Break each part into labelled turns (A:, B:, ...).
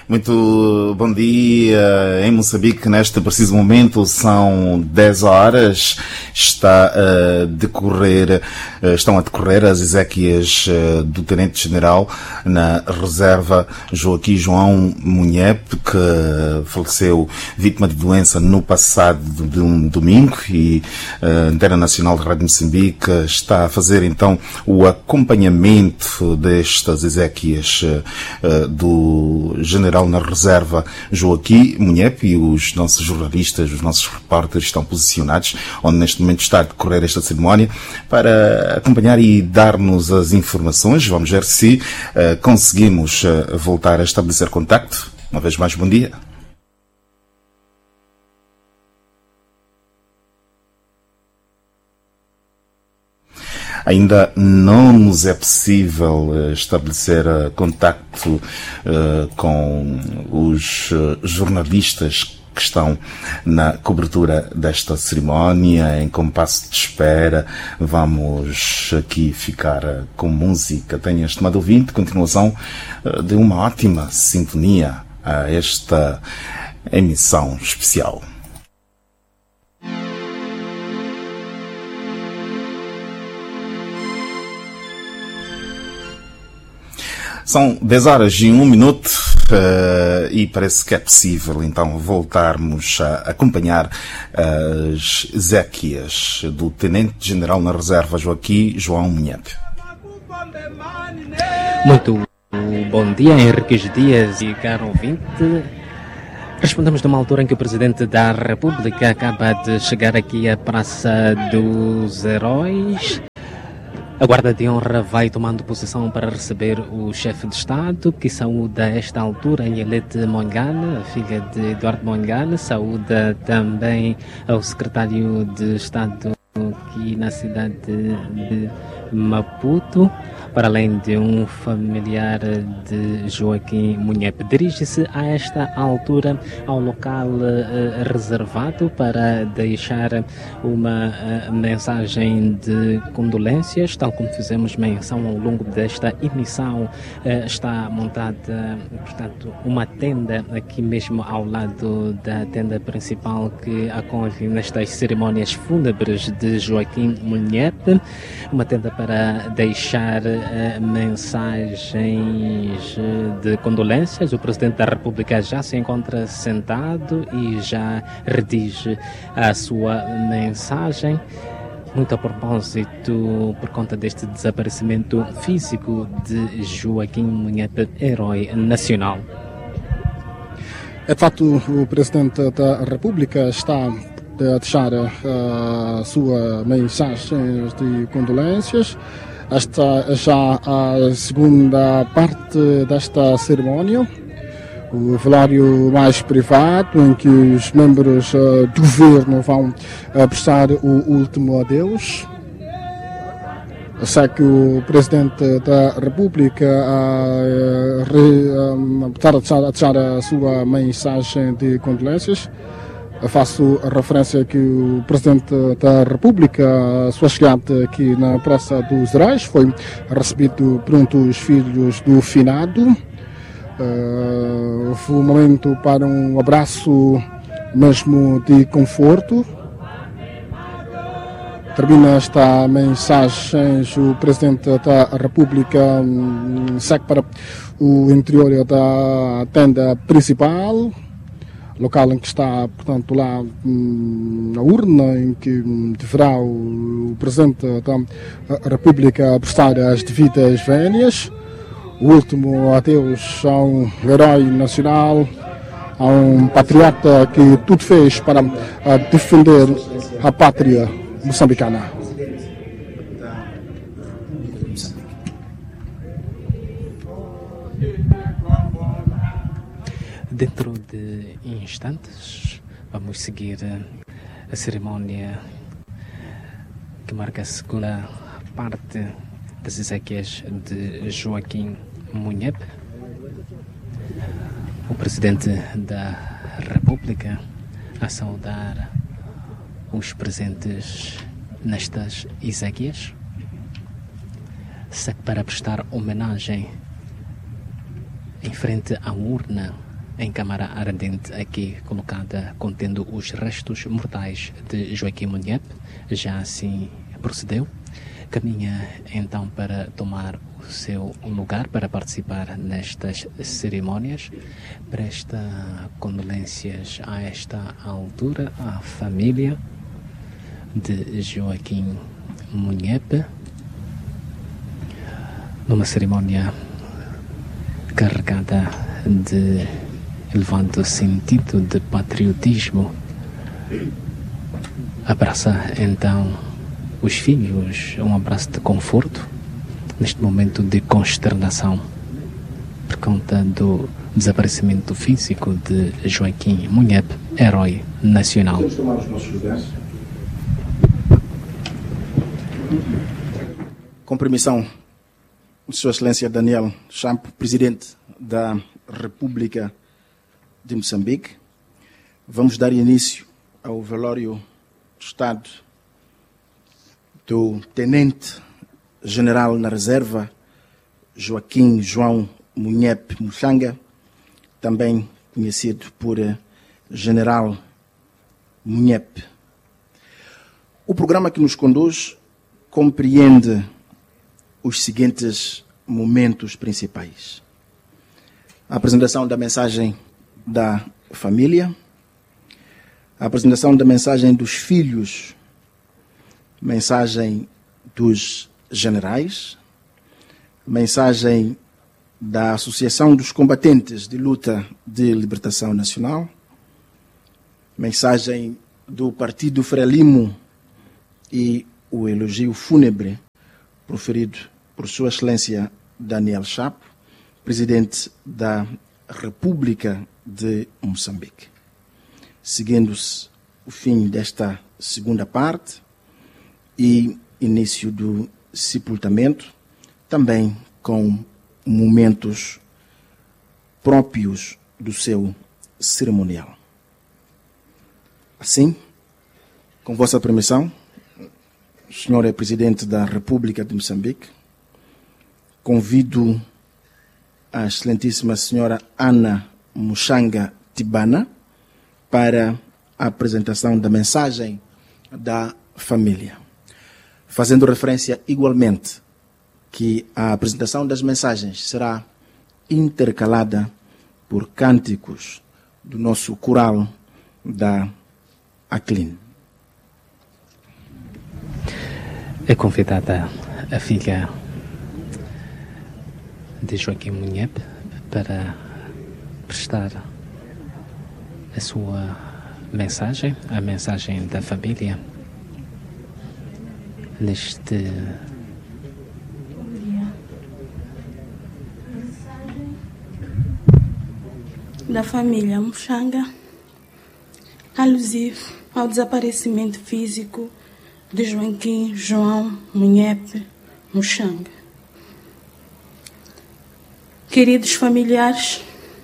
A: Muito bom dia. Em Moçambique, neste preciso momento, são 10 horas. Estão a decorrer as exéquias do Tenente-General na reserva Joaquim João Munhep, que faleceu vítima de doença no passado de um domingo, e a Antena Nacional de Rádio Moçambique está a fazer então o acompanhamento destas exéquias do General na reserva Joaquim Munhep, e os nossos jornalistas, os nossos repórteres estão posicionados onde neste momento está a decorrer esta cerimónia para acompanhar e dar-nos as informações. Vamos ver se conseguimos voltar a estabelecer contacto. Uma vez mais, bom dia. Ainda não nos é possível estabelecer contacto com os jornalistas que estão na cobertura desta cerimónia. Em compasso de espera, vamos aqui ficar com música. Tenha, estimado ouvinte, continuação de uma ótima sintonia a esta emissão especial. São 10 horas e 1 minuto e parece que é possível então voltarmos a acompanhar as exéquias do Tenente-General na reserva Joaquim João Munhep.
B: Muito bom dia, Henrique Dias e caro ouvinte. Respondemos numa altura em que o Presidente da República acaba de chegar aqui à Praça dos Heróis. A Guarda de Honra vai tomando posição para receber o chefe de Estado, que saúda a esta altura Elete Mongane, filha de Eduardo Mongane, saúda também ao secretário de Estado aqui na cidade de Maputo, para além de um familiar de Joaquim Munhep. Dirige-se a esta altura ao local reservado para deixar uma mensagem de condolências, tal como fizemos menção ao longo desta emissão. Está montada, portanto, uma tenda aqui mesmo ao lado da tenda principal que acolhe nestas cerimônias fúnebres de Joaquim Munhep, uma tenda para deixar mensagens de condolências. O Presidente da República já se encontra sentado e já redige a sua mensagem. Muito a propósito, por conta deste desaparecimento físico de Joaquim Munhep, herói nacional.
C: É de facto, o Presidente da República está a deixar a sua mensagem de condolências. Esta já a segunda parte desta cerimónia, o velório mais privado, em que os membros do governo vão prestar o último adeus. Eu sei que o Presidente da República está a deixar a sua mensagem de condolências. Eu faço a referência que o Presidente da República, a sua chegada aqui na Praça dos Heróis, foi recebido por um dos filhos do finado. Foi um momento para um abraço mesmo de conforto. Termina esta mensagem, o Presidente da República segue para o interior da tenda principal, local em que está, portanto, lá a urna em que deverá o Presidente da República prestar as devidas vénias. O último adeus a um herói nacional, a um patriota que tudo fez para defender a pátria moçambicana.
B: Dentro de instantes, vamos seguir a cerimónia que marca a segunda parte das exéquias de Joaquim Munhep. O Presidente da República a saudar os presentes nestas exéquias, para prestar homenagem em frente à urna em câmara ardente aqui colocada, contendo os restos mortais de Joaquim Munhepe, já assim procedeu. Caminha então para tomar o seu lugar para participar nestas cerimónias. Presta condolências a esta altura à família de Joaquim Munhepe, numa cerimónia carregada de elevado sentido de patriotismo. Abraça então os filhos, um abraço de conforto neste momento de consternação por conta do desaparecimento físico de Joaquim Munhepe, herói nacional.
C: Vamos tomar os nossos lugares. Com permissão de Sua Excelência Daniel Chapo, Presidente da República de Moçambique, vamos dar início ao velório de Estado do Tenente General na Reserva, Joaquim João Munhepe Muxanga, também conhecido por General Munhepe. O programa que nos conduz compreende os seguintes momentos principais: a apresentação da mensagem da família, a apresentação da mensagem dos filhos, mensagem dos generais, mensagem da Associação dos Combatentes de Luta de Libertação Nacional, mensagem do Partido Frelimo e o elogio fúnebre proferido por Sua Excelência Daniel Chapo, Presidente da República de Moçambique. Seguindo-se o fim desta segunda parte e início do sepultamento, também com momentos próprios do seu cerimonial. Assim, com vossa permissão, Senhora Presidente da República de Moçambique, convido a excelentíssima Senhora Ana Muxanga Tibana para a apresentação da mensagem da família, fazendo referência igualmente que a apresentação das mensagens será intercalada por cânticos do nosso coral da ACLIN.
B: É convidada a filha de Joaquim Munhepe para prestar a sua mensagem, a mensagem da família, neste
D: da família Muxanga, alusivo ao desaparecimento físico de Joaquim João Munhepe Muxanga. Queridos familiares,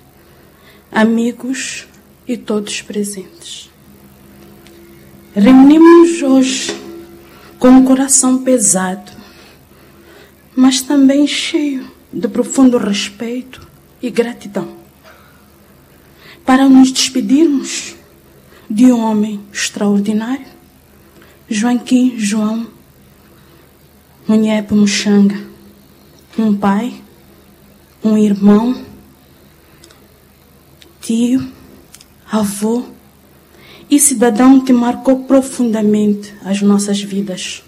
D: amigos e todos presentes, reunimos-nos hoje com um coração pesado, mas também cheio de profundo respeito e gratidão, para nos despedirmos de um homem extraordinário, Joaquim João Munhepe Muxanga, um pai, um irmão, tio, avô e cidadão que marcou profundamente as nossas vidas.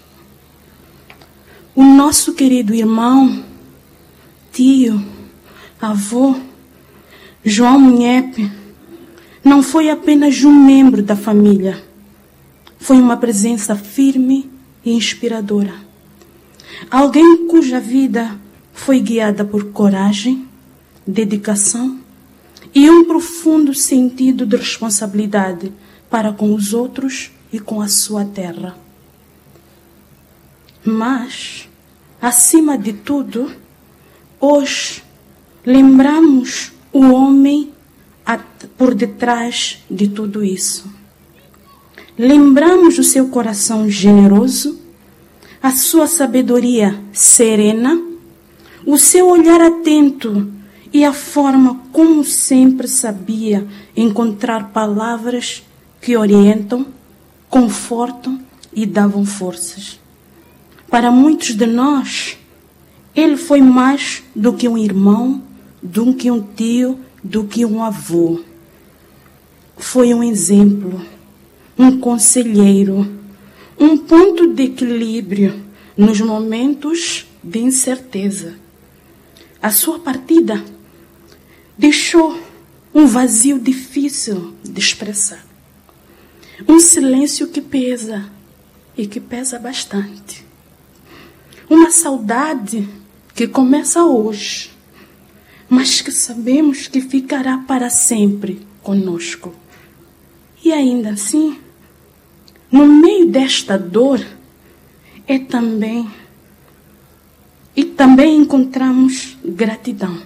D: O nosso querido irmão, tio, avô, João Munhepe, não foi apenas um membro da família, foi uma presença firme e inspiradora. Alguém cuja vida foi guiada por coragem, dedicação e um profundo sentido de responsabilidade para com os outros e com a sua terra. Mas, acima de tudo, hoje lembramos o homem por detrás de tudo isso. Lembramos o seu coração generoso, a sua sabedoria serena, o seu olhar atento e a forma como sempre sabia encontrar palavras que orientam, confortam e davam forças. Para muitos de nós, ele foi mais do que um irmão, do que um tio, do que um avô. Foi um exemplo, um conselheiro, um ponto de equilíbrio nos momentos de incerteza. A sua partida deixou um vazio difícil de expressar. Um silêncio que pesa, e que pesa bastante. Uma saudade que começa hoje, mas que sabemos que ficará para sempre conosco. E ainda assim, no meio desta dor, também encontramos gratidão.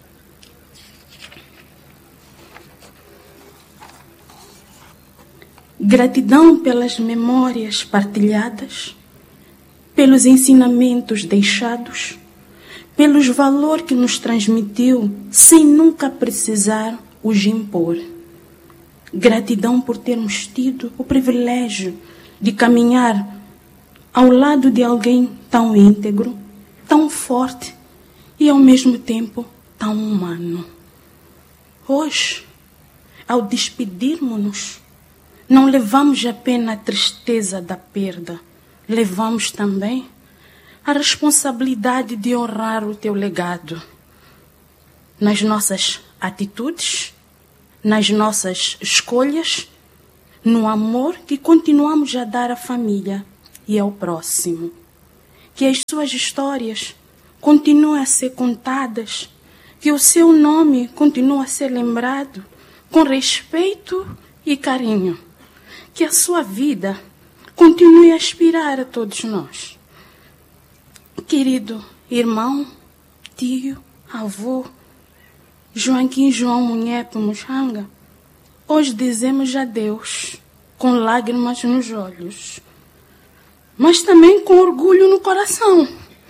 D: Gratidão pelas memórias partilhadas, pelos ensinamentos deixados, pelos valores que nos transmitiu sem nunca precisar os impor. Gratidão por termos tido o privilégio de caminhar ao lado de alguém tão íntegro, tão forte e ao mesmo tempo tão humano. Hoje, ao despedirmos-nos, não levamos apenas a tristeza da perda, levamos também a responsabilidade de honrar o teu legado nas nossas atitudes, nas nossas escolhas, no amor que continuamos a dar à família e ao próximo. Que as suas histórias continuem a ser contadas, que o seu nome continue a ser lembrado com respeito e carinho. Que a sua vida continue a inspirar a todos nós. Querido irmão, tio, avô, Joaquim João Munhepe Muxanga, hoje dizemos adeus com lágrimas nos olhos, mas também com orgulho no coração.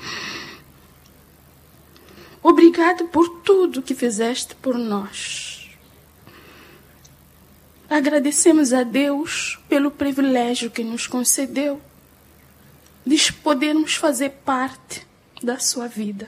D: Obrigado por tudo que fizeste por nós. Agradecemos a Deus pelo privilégio que nos concedeu de podermos fazer parte da sua vida.